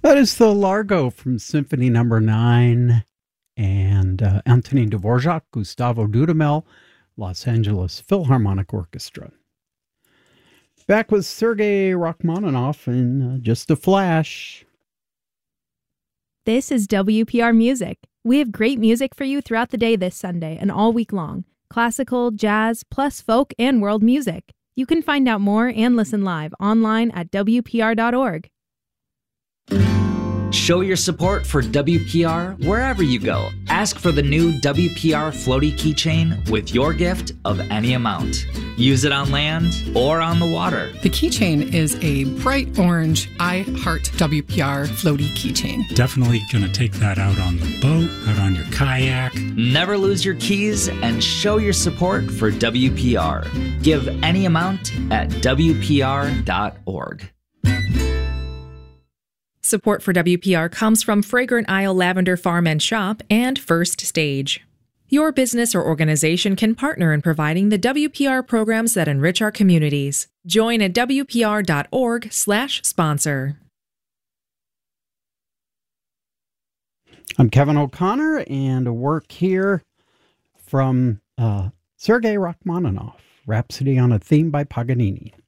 That is the Largo from Symphony Number 9 and Antonin Dvorak, Gustavo Dudamel, Los Angeles Philharmonic Orchestra. Back with Sergei Rachmaninoff in just a flash. This is WPR Music. We have great music for you throughout the day this Sunday and all week long. Classical, jazz, plus folk and world music. You can find out more and listen live online at WPR.org. Show your support for WPR wherever you go. Ask for the new WPR floaty keychain with your gift of any amount. Use it on land or on the water. The keychain is a bright orange I Heart WPR floaty keychain. Definitely going to take that out on the boat, out on your kayak. Never lose your keys and show your support for WPR. Give any amount at WPR.org. Support for WPR comes from Fragrant Isle Lavender Farm and Shop and First Stage. Your business or organization can partner in providing the WPR programs that enrich our communities. Join at WPR.org/sponsor. I'm Kevin O'Connor, and a work here from Sergei Rachmaninoff, Rhapsody on a Theme by Paganini.